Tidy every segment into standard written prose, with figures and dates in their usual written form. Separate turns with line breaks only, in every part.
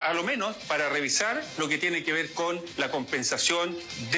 a lo menos para revisar lo que tiene que ver con la compensación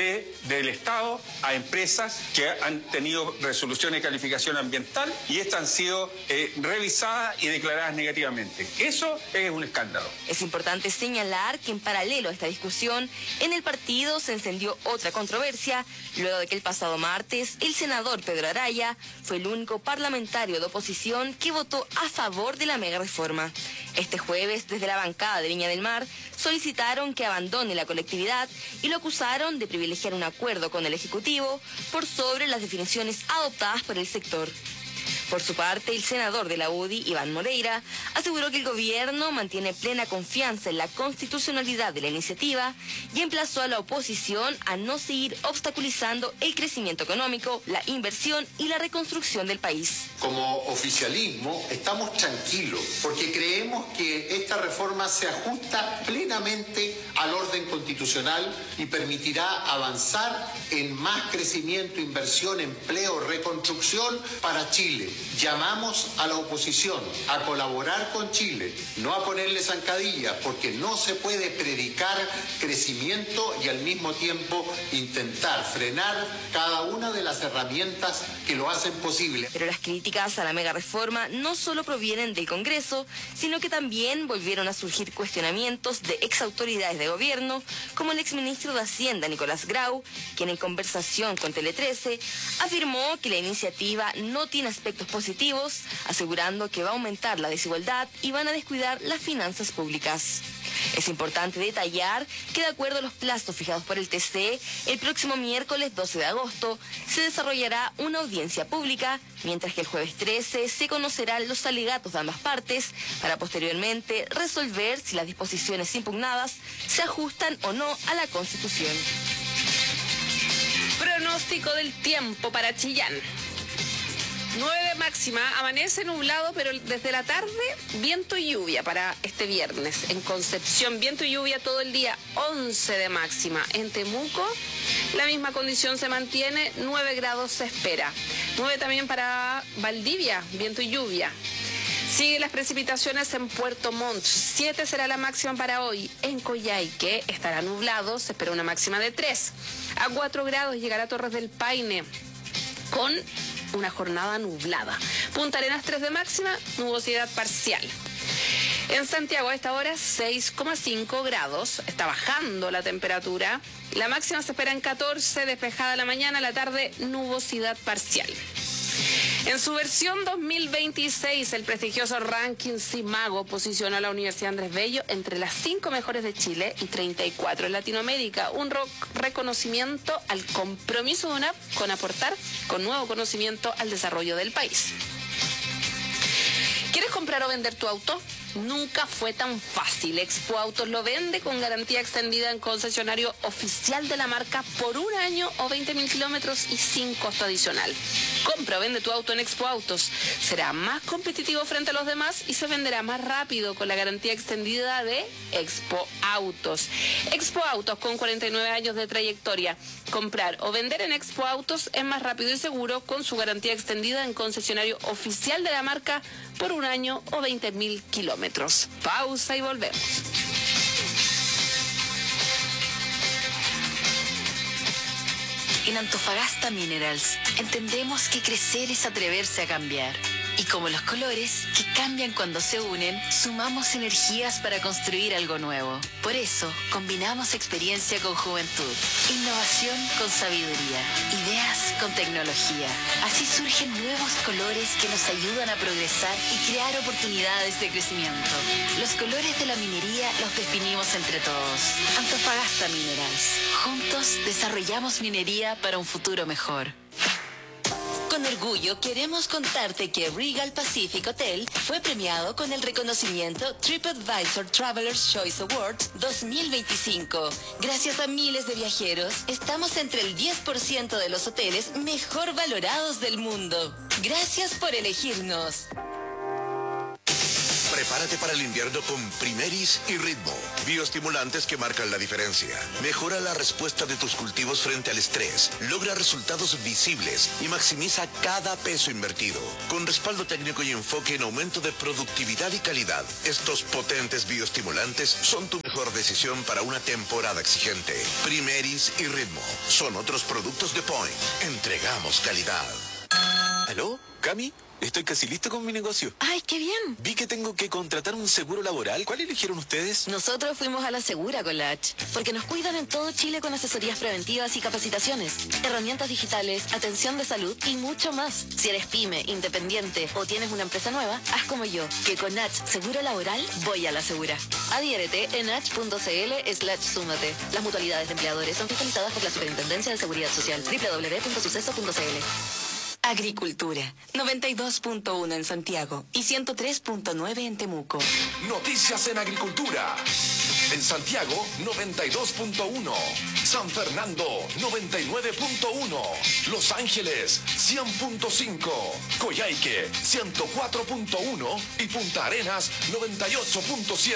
del Estado a empresas que han tenido resoluciones de calificación ambiental y estas han sido revisadas y declaradas negativamente. Eso es un escándalo.
Es importante señalar que en paralelo a esta discusión, en el partido se encendió otra controversia, luego de que el pasado martes el senador Pedro Araya fue el único parlamentario de oposición que votó a favor de la mega reforma. Este jueves, desde la bancada de Viña del Mar, solicitaron que abandone la colectividad y lo acusaron de privilegiar un acuerdo con el Ejecutivo por sobre las definiciones adoptadas por el sector. Por su parte, el senador de la UDI, Iván Moreira, aseguró que el gobierno mantiene plena confianza en la constitucionalidad de la iniciativa y emplazó a la oposición a no seguir obstaculizando el crecimiento económico, la inversión y la reconstrucción del país.
Como oficialismo estamos tranquilos porque creemos que esta reforma se ajusta plenamente al orden constitucional y permitirá avanzar en más crecimiento, inversión, empleo, reconstrucción para Chile. Llamamos a la oposición a colaborar con Chile, no a ponerle zancadillas, porque no se puede predicar crecimiento y al mismo tiempo intentar frenar cada una de las herramientas que lo hacen posible.
Pero las críticas a la mega reforma no solo provienen del Congreso, sino que también volvieron a surgir cuestionamientos de exautoridades de gobierno, como el exministro de Hacienda, Nicolás Grau, quien en conversación con Tele 13 afirmó que la iniciativa no tiene aspectos positivos, asegurando que va a aumentar la desigualdad y van a descuidar las finanzas públicas. Es importante detallar que de acuerdo a los plazos fijados por el TC, el próximo miércoles 12 de agosto se desarrollará una audiencia pública, mientras que el jueves 13 se conocerán los alegatos de ambas partes para posteriormente resolver si las disposiciones impugnadas se ajustan o no a la Constitución.
Pronóstico del tiempo para Chillán. 9 de máxima, amanece nublado, pero desde la tarde viento y lluvia para este viernes. En Concepción, viento y lluvia todo el día, 11 de máxima. En Temuco, la misma condición se mantiene, 9 grados se espera. 9 también para Valdivia, viento y lluvia. Siguen las precipitaciones en Puerto Montt, 7 será la máxima para hoy. En Coyhaique estará nublado, se espera una máxima de 3. A 4 grados llegará Torres del Paine con una jornada nublada. Punta Arenas 3 de máxima, nubosidad parcial. En Santiago a esta hora 6,5 grados, está bajando la temperatura. La máxima se espera en 14, despejada la mañana, la tarde nubosidad parcial. En su versión 2026, el prestigioso ranking Simago posicionó a la Universidad Andrés Bello entre las 5 mejores de Chile y 34 en Latinoamérica. Un reconocimiento al compromiso de UNAP con aportar con nuevo conocimiento al desarrollo del país. ¿Quieres comprar o vender tu auto? Nunca fue tan fácil. Expo Autos lo vende con garantía extendida en concesionario oficial de la marca por un año o 20.000 kilómetros y sin costo adicional. Compra o vende tu auto en Expo Autos. Será más competitivo frente a los demás y se venderá más rápido con la garantía extendida de Expo Autos. Expo Autos con 49 años de trayectoria. Comprar o vender en Expo Autos es más rápido y seguro con su garantía extendida en concesionario oficial de la marca por un año o 20.000 kilómetros. Pausa y volvemos.
En Antofagasta Minerals entendemos que crecer es atreverse a cambiar. Y como los colores, que cambian cuando se unen, sumamos energías para construir algo nuevo. Por eso, combinamos experiencia con juventud, innovación con sabiduría, ideas con tecnología. Así surgen nuevos colores que nos ayudan a progresar y crear oportunidades de crecimiento. Los colores de la minería los definimos entre todos. Antofagasta Minerals. Juntos desarrollamos minería para un futuro mejor. Con orgullo queremos contarte que Regal Pacific Hotel fue premiado con el reconocimiento TripAdvisor Traveler's Choice Awards 2025. Gracias a miles de viajeros, estamos entre el 10% de los hoteles mejor valorados del mundo. Gracias por elegirnos.
Prepárate para el invierno con Primeris y Ritmo. Bioestimulantes que marcan la diferencia. Mejora la respuesta de tus cultivos frente al estrés. Logra resultados visibles y maximiza cada peso invertido. Con respaldo técnico y enfoque en aumento de productividad y calidad, estos potentes bioestimulantes son tu mejor decisión para una temporada exigente. Primeris y Ritmo son otros productos de Point. Entregamos calidad.
¿Aló? ¿Cami? Estoy casi listo con mi negocio.
¡Ay, qué bien!
Vi que tengo que contratar un seguro laboral. ¿Cuál eligieron ustedes?
Nosotros fuimos a la Segura con la H, porque nos cuidan en todo Chile con asesorías preventivas y capacitaciones, herramientas digitales, atención de salud y mucho más. Si eres pyme, independiente o tienes una empresa nueva, haz como yo, que con H Seguro Laboral voy a la Segura. Adhiérete en h.cl/súmate. Las mutualidades de empleadores son fiscalizadas por la Superintendencia de Seguridad Social. www.suceso.cl.
Agricultura, 92.1 en Santiago y 103.9 en Temuco.
Noticias en agricultura. En Santiago, 92.1. San Fernando, 99.1. Los Ángeles, 100.5. Coyhaique, 104.1. Y Punta Arenas, 98.7.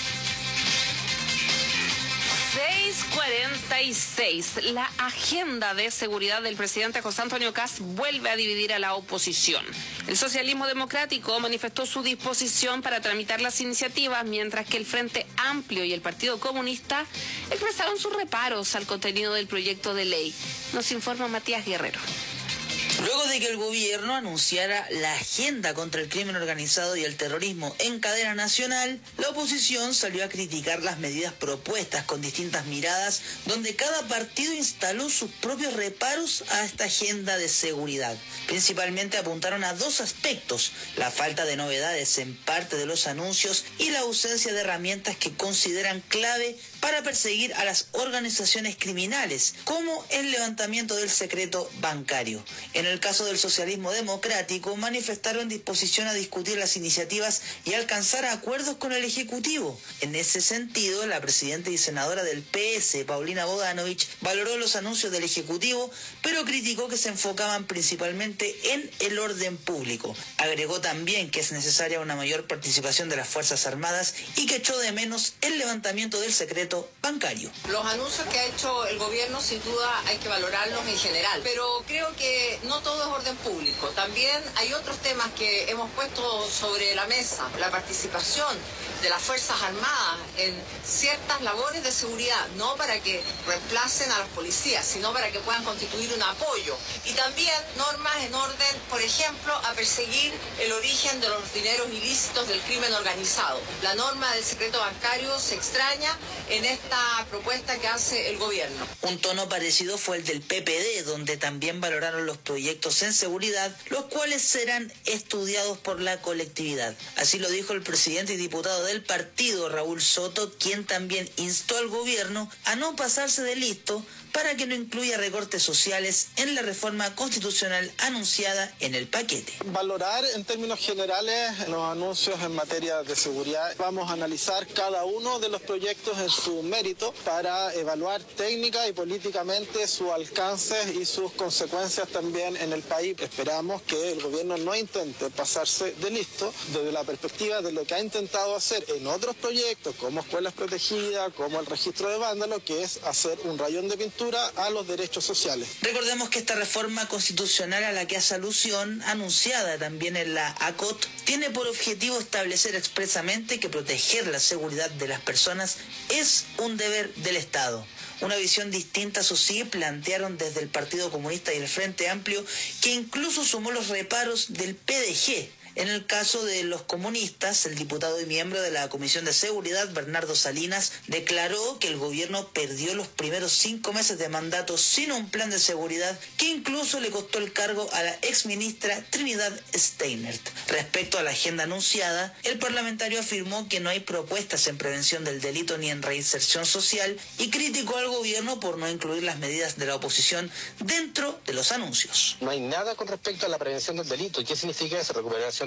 6:46. La agenda de seguridad del presidente José Antonio Kast vuelve a dividir a la oposición. El socialismo democrático manifestó su disposición para tramitar las iniciativas, mientras que el Frente Amplio y el Partido Comunista expresaron sus reparos al contenido del proyecto de ley. Nos informa Matías Guerrero.
Luego de que el gobierno anunciara la agenda contra el crimen organizado y el terrorismo en cadena nacional, la oposición salió a criticar las medidas propuestas con distintas miradas, donde cada partido instaló sus propios reparos a esta agenda de seguridad. Principalmente apuntaron a dos aspectos: la falta de novedades en parte de los anuncios y la ausencia de herramientas que consideran clave para perseguir a las organizaciones criminales, como el levantamiento del secreto bancario. En el caso del socialismo democrático, manifestaron disposición a discutir las iniciativas y alcanzar acuerdos con el Ejecutivo. En ese sentido, la presidenta y senadora del PS, Paulina Bodanovich, valoró los anuncios del Ejecutivo, pero criticó que se enfocaban principalmente en el orden público. Agregó también que es necesaria una mayor participación de las Fuerzas Armadas y que echó de menos el levantamiento del secreto bancario.
Los anuncios que ha hecho el gobierno sin duda hay que valorarlos en general, pero creo que no todo es orden público. También hay otros temas que hemos puesto sobre la mesa: la participación de las Fuerzas Armadas en ciertas labores de seguridad, no para que reemplacen a los policías, sino para que puedan constituir un apoyo. Y también normas en orden, por ejemplo, a perseguir el origen de los dineros ilícitos del crimen organizado. La norma del secreto bancario se extraña en esta propuesta que hace el gobierno.
Un tono parecido fue el del PPD, donde también valoraron los proyectos en seguridad, los cuales serán estudiados por la colectividad. Así lo dijo el presidente y diputado del partido, Raúl Soto, quien también instó al gobierno a no pasarse de listo para que no incluya recortes sociales en la reforma constitucional anunciada en el paquete.
Valorar en términos generales los anuncios en materia de seguridad. Vamos a analizar cada uno de los proyectos en su mérito para evaluar técnica y políticamente su alcance y sus consecuencias también en el país. Esperamos que el gobierno no intente pasarse de listo desde la perspectiva de lo que ha intentado hacer en otros proyectos como escuelas protegidas, como el registro de vándalos, que es hacer un rayón de pintura a los derechos sociales.
Recordemos que esta reforma constitucional a la que hace alusión, anunciada también en la ACOT, tiene por objetivo establecer expresamente que proteger la seguridad de las personas es un deber del Estado. Una visión distinta, eso sí, plantearon desde el Partido Comunista y el Frente Amplio, que incluso sumó los reparos del PDG. En el caso de los comunistas, el diputado y miembro de la Comisión de Seguridad, Bernardo Salinas, declaró que el gobierno perdió los primeros 5 meses de mandato sin un plan de seguridad que incluso le costó el cargo a la exministra Trinidad Steinert. Respecto a la agenda anunciada, el parlamentario afirmó que no hay propuestas en prevención del delito ni en reinserción social y criticó al gobierno por no incluir las medidas de la oposición dentro de los anuncios.
No hay nada con respecto a la prevención del delito. ¿Qué significa eso? Recuperación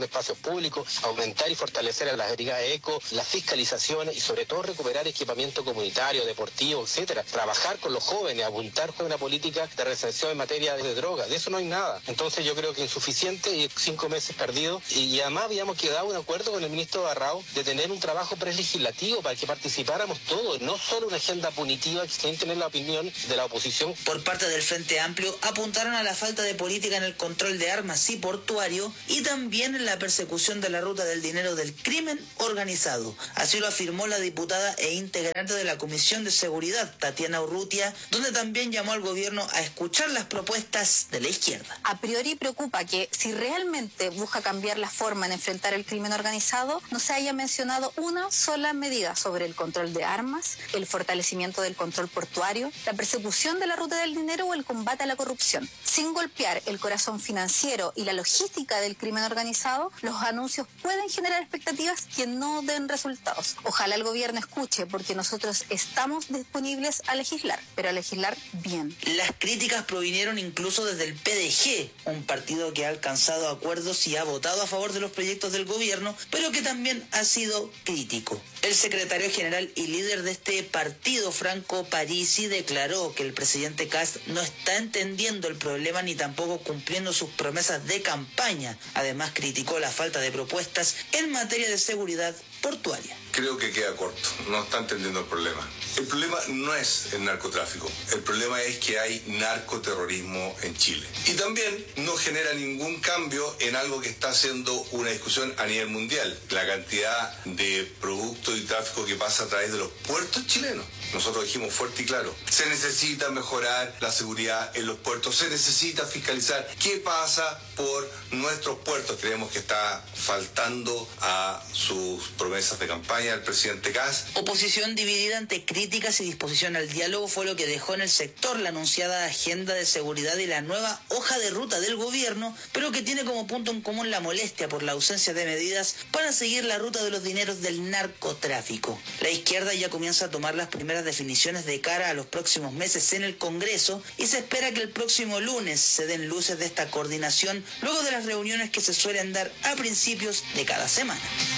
de espacios públicos, aumentar y fortalecer a las brigadas ECO, la fiscalización y sobre todo recuperar equipamiento comunitario, deportivo, etcétera. Trabajar con los jóvenes, apuntar con una política de reinserción en materia de drogas. De eso no hay nada. Entonces yo creo que insuficiente y 5 meses perdidos. Y además habíamos quedado un acuerdo con el ministro Barrao de tener un trabajo prelegislativo para que participáramos todos, no solo una agenda punitiva sin tener la opinión de la oposición.
Por parte del Frente Amplio apuntaron a la falta de política en el control de armas y portuario y también en la persecución de la ruta del dinero del crimen organizado. Así lo afirmó la diputada e integrante de la Comisión de Seguridad, Tatiana Urrutia, donde también llamó al gobierno a escuchar las propuestas de la izquierda.
A priori preocupa que si realmente busca cambiar la forma en enfrentar el crimen organizado, no se haya mencionado una sola medida sobre el control de armas, el fortalecimiento del control portuario, la persecución de la ruta del dinero o el combate a la corrupción. Sin golpear el corazón financiero y la logística del crimen organizado, los anuncios pueden generar expectativas que no den resultados. Ojalá el gobierno escuche, porque nosotros estamos disponibles a legislar, pero a legislar bien.
Las críticas provinieron incluso desde el PDG, un partido que ha alcanzado acuerdos y ha votado a favor de los proyectos del gobierno, pero que también ha sido crítico. El secretario general y líder de este partido, Franco Parisi, declaró que el presidente Kast no está entendiendo el problema ni tampoco cumpliendo sus promesas de campaña. Además, criticó la falta de propuestas en materia de seguridad portuaria.
Creo que queda corto, no está entendiendo el problema. El problema no es el narcotráfico, el problema es que hay narcoterrorismo en Chile. Y también no genera ningún cambio en algo que está haciendo una discusión a nivel mundial, la cantidad de productos y tráfico que pasa a través de los puertos chilenos. Nosotros dijimos fuerte y claro, se necesita mejorar la seguridad en los puertos, se necesita fiscalizar qué pasa por nuestros puertos. Creemos que está faltando a sus promesas de campaña el presidente Kast.
Oposición dividida ante críticas y disposición al diálogo fue lo que dejó en el sector la anunciada agenda de seguridad y la nueva hoja de ruta del gobierno, pero que tiene como punto en común la molestia por la ausencia de medidas para seguir la ruta de los dineros del narcotráfico. La izquierda ya comienza a tomar las primeras definiciones de cara a los próximos meses en el Congreso y se espera que el próximo lunes se den luces de esta coordinación luego de las reuniones que se suelen dar a principios de cada semana.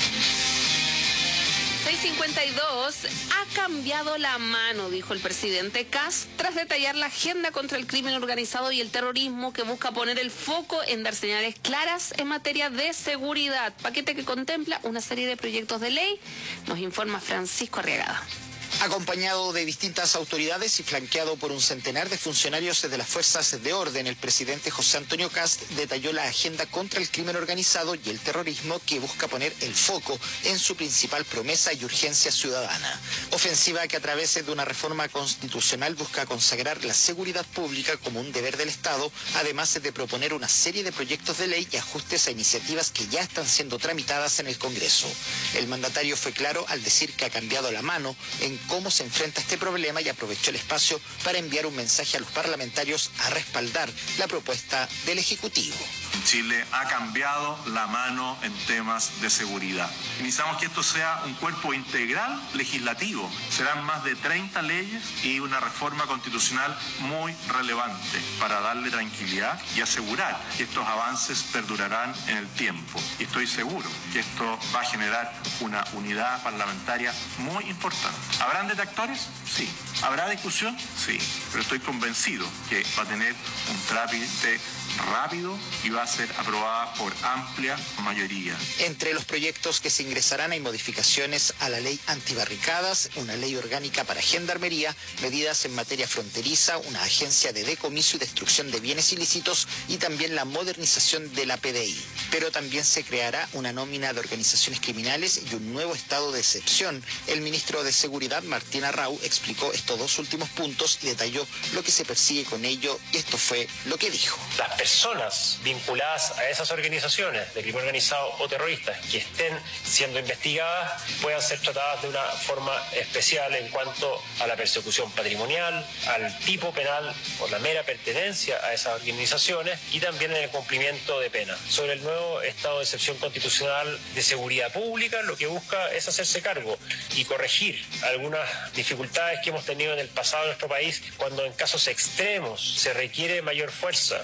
6:52, ha cambiado la mano, dijo el presidente Kast, tras detallar la agenda contra el crimen organizado y el terrorismo que busca poner el foco en dar señales claras en materia de seguridad. Paquete que contempla una serie de proyectos de ley, nos informa Francisco Arriagada.
Acompañado de distintas autoridades y flanqueado por un centenar de funcionarios de las fuerzas de orden, el presidente José Antonio Kast detalló la agenda contra el crimen organizado y el terrorismo que busca poner el foco en su principal promesa y urgencia ciudadana. Ofensiva que a través de una reforma constitucional busca consagrar la seguridad pública como un deber del Estado, además de proponer una serie de proyectos de ley y ajustes a iniciativas que ya están siendo tramitadas en el Congreso. El mandatario fue claro al decir que ha cambiado la mano en cómo se enfrenta este problema y aprovechó el espacio para enviar un mensaje a los parlamentarios a respaldar la propuesta del Ejecutivo.
Chile ha cambiado la mano en temas de seguridad. Necesitamos que esto sea un cuerpo integral legislativo. Serán más de 30 leyes y una reforma constitucional muy relevante para darle tranquilidad y asegurar que estos avances perdurarán en el tiempo. Y estoy seguro que esto va a generar una unidad parlamentaria muy importante. ¿Habrán detractores? Sí. ¿Habrá discusión? Sí. Pero estoy convencido que va a tener un trámite rápido y va a ser aprobada por amplia mayoría.
Entre los proyectos que se ingresarán hay modificaciones a la ley antibarricadas, una ley orgánica para gendarmería, medidas en materia fronteriza, una agencia de decomiso y destrucción de bienes ilícitos y también la modernización de la PDI. Pero también se creará una nómina de organizaciones criminales y un nuevo estado de excepción. El ministro de Seguridad, Martín Arrau, explicó estos dos últimos puntos y detalló lo que se persigue con ello, y esto fue lo que dijo.
Las personas vinculadas a esas organizaciones de crimen organizado o terroristas que estén siendo investigadas puedan ser tratadas de una forma especial en cuanto a la persecución patrimonial, al tipo penal por la mera pertenencia a esas organizaciones y también en el cumplimiento de pena. Sobre el nuevo estado de excepción constitucional de seguridad pública, lo que busca es hacerse cargo y corregir algunas dificultades que hemos tenido en el pasado en nuestro país cuando en casos extremos se requiere mayor fuerza, mayor apoyo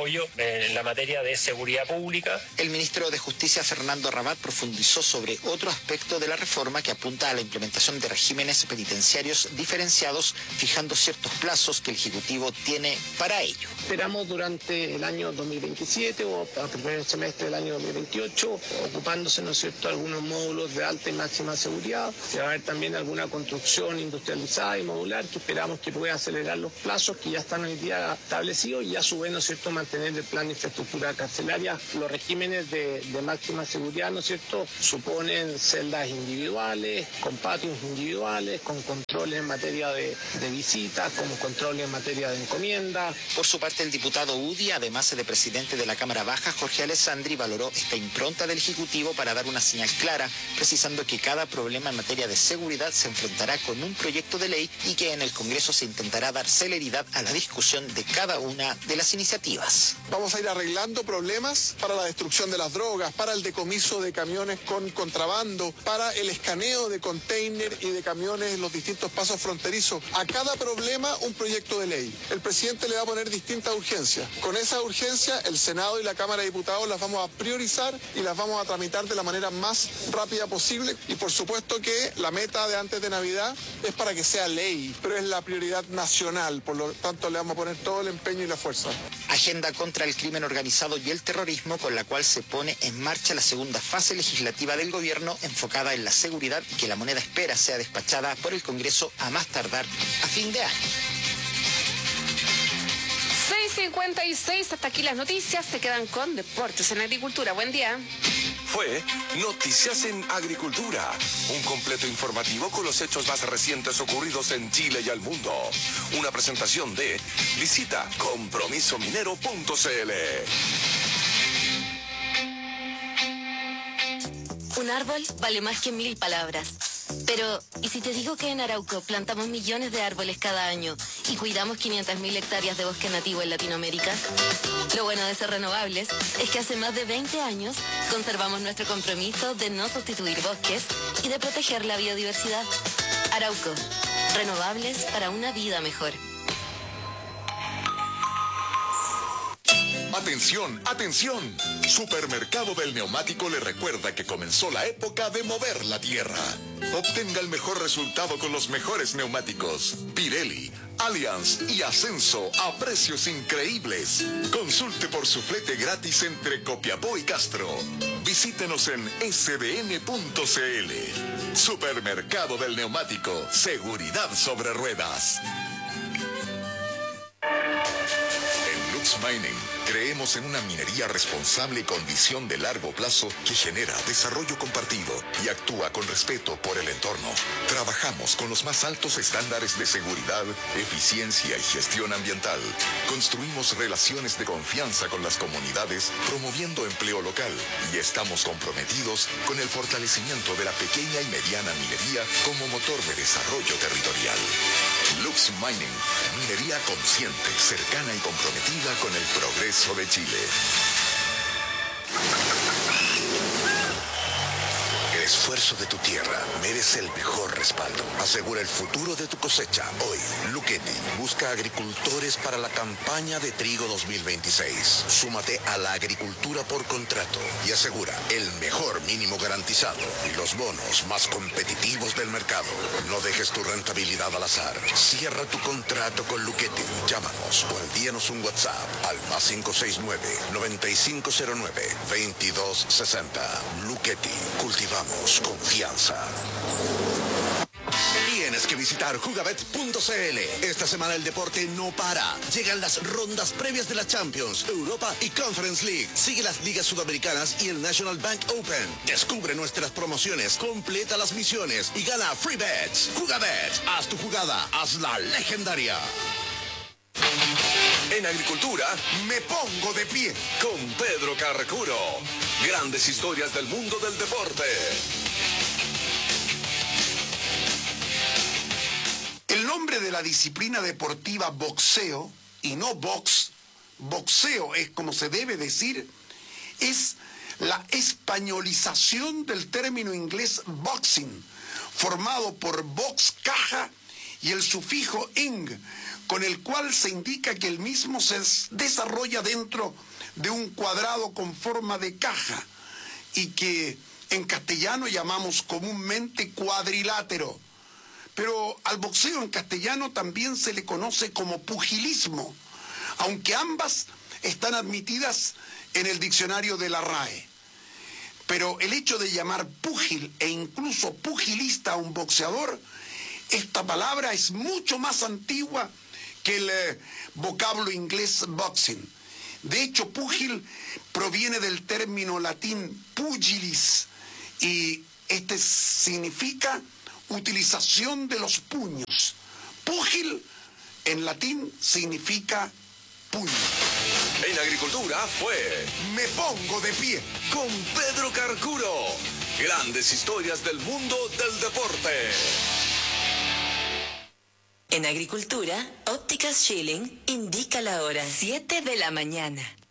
apoyo en la materia de seguridad pública.
El ministro de Justicia, Fernando Rabat, profundizó sobre otro aspecto de la reforma que apunta a la implementación de regímenes penitenciarios diferenciados, fijando ciertos plazos que el Ejecutivo tiene para ello.
Esperamos durante el año 2027 o al primer semestre del año 2028, ocupándose, ¿no es cierto?, algunos módulos de alta y máxima seguridad. Se va a ver también alguna construcción industrializada y modular que esperamos que pueda acelerar los plazos que ya están hoy día establecidos y a su vez, ¿no es cierto?, mantener el plan de infraestructura carcelaria. Los regímenes de máxima seguridad, ¿no es cierto?, suponen celdas individuales, con patios individuales, con controles en materia de visitas, como controles en materia de encomienda.
Por su parte, el diputado UDI, además de presidente de la Cámara Baja, Jorge Alessandri, valoró esta impronta del Ejecutivo para dar una señal clara, precisando que cada problema en materia de seguridad se enfrentará con un proyecto de ley y que en el Congreso se intentará dar celeridad a la discusión de cada una de las iniciativas.
Vamos a ir arreglando problemas para la destrucción de las drogas, para el decomiso de camiones con contrabando, para el escaneo de container y de camiones en los distintos pasos fronterizos. A cada problema un proyecto de ley. El presidente le va a poner distintas urgencias. Con esa urgencia el Senado y la Cámara de Diputados las vamos a priorizar y las vamos a tramitar de la manera más rápida posible. Y por supuesto que la meta de antes de Navidad es para que sea ley, pero es la prioridad nacional. Por lo tanto le vamos a poner todo el empeño y la fuerza.
Agenda contra el crimen organizado y el terrorismo, con la cual se pone en marcha la segunda fase legislativa del gobierno enfocada en la seguridad y que la moneda espera sea despachada por el Congreso a más tardar a fin de año.
6:56, hasta aquí las noticias, se quedan con Deportes en Agricultura. Buen día.
Fue Noticias en Agricultura, un completo informativo con los hechos más recientes ocurridos en Chile y al mundo. Una presentación de visita compromisominero.cl.
Un árbol vale más que 1000 palabras. Pero, ¿y si te digo que en Arauco plantamos millones de árboles cada año y cuidamos 500.000 hectáreas de bosque nativo en Latinoamérica? Lo bueno de ser renovables es que hace más de 20 años conservamos nuestro compromiso de no sustituir bosques y de proteger la biodiversidad. Arauco, renovables para una vida mejor.
¡Atención, atención! Supermercado del Neumático le recuerda que comenzó la época de mover la tierra. Obtenga el mejor resultado con los mejores neumáticos. Pirelli, Allianz y Ascenso a precios increíbles. Consulte por su flete gratis entre Copiapó y Castro. Visítenos en sdn.cl. Supermercado del Neumático. Seguridad sobre ruedas. En Lux Mining creemos en una minería responsable y con visión de largo plazo que genera desarrollo compartido y actúa con respeto por el entorno. Trabajamos con los más altos estándares de seguridad, eficiencia y gestión ambiental. Construimos relaciones de confianza con las comunidades, promoviendo empleo local, y estamos comprometidos con el fortalecimiento de la pequeña y mediana minería como motor de desarrollo territorial. Lux Mining, minería consciente, cercana y comprometida con el progreso de Chile.
El esfuerzo de tu tierra merece el mejor respaldo. Asegura el futuro de tu cosecha. Hoy, Luchetti busca agricultores para la campaña de trigo 2026. Súmate a la agricultura por contrato y asegura el mejor mínimo garantizado y los bonos más competitivos del mercado. No dejes tu rentabilidad al azar. Cierra tu contrato con Luchetti. Llámanos o envíanos un WhatsApp al +5509-2260. Luchetti. Cultivamos confianza. Tienes que visitar jugabet.cl. Esta semana el deporte no para. Llegan las rondas previas de la Champions, Europa y Conference League. Sigue las ligas sudamericanas y el National Bank Open. Descubre nuestras promociones, completa las misiones y gana free bets. Jugabet, haz tu jugada, hazla legendaria.
En Agricultura, me pongo de pie con Pedro Carrecuro. Grandes historias del mundo del deporte.
El nombre de la disciplina deportiva boxeo, y no boxeo es como se debe decir, es la españolización del término inglés boxing, formado por box caja y el sufijo ing, con el cual se indica que el mismo se desarrolla dentro de un cuadrado con forma de caja y que en castellano llamamos comúnmente cuadrilátero. Pero al boxeo en castellano también se le conoce como pugilismo, aunque ambas están admitidas en el diccionario de la RAE. Pero el hecho de llamar púgil e incluso pugilista a un boxeador, esta palabra es mucho más antigua que el vocablo inglés boxing. De hecho, púgil proviene del término latín pugilis y este significa utilización de los puños. Púgil en latín significa puño.
En Agricultura fue
Me pongo de pie
con Pedro Carcuro. Grandes historias del mundo del deporte.
En Agricultura, Ópticas Schilling indica la hora 7 de la mañana.